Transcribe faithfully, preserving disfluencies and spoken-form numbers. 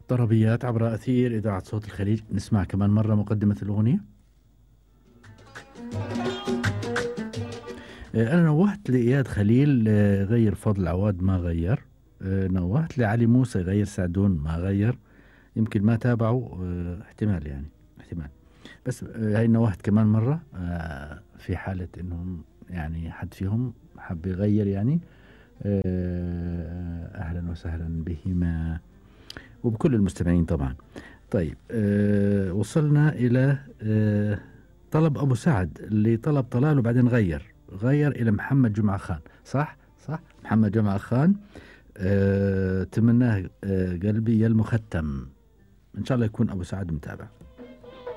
طربيات عبر أثير إذاعة صوت الخليج. نسمع كمان مرة مقدمة الأغنية. آه، أنا نوهت لإياد خليل آه، غير فضل عواد ما غير. آه، نوهت لعلي موسى غير سعدون ما غير. يمكن ما تابعوا، آه، احتمال يعني احتمال. بس آه، هاي نوهت كمان مرة آه، في حالة إنهم يعني حد فيهم حب يغير يعني. آه، أهلا وسهلا بهما وبكل المستمعين طبعا. طيب أه وصلنا إلى أه طلب أبو سعد اللي طلب طلال وبعدين غير غير إلى محمد جمعة خان. صح صح محمد جمعة خان. أه تمناه أه قلبي يا المختم. إن شاء الله يكون أبو سعد متابع.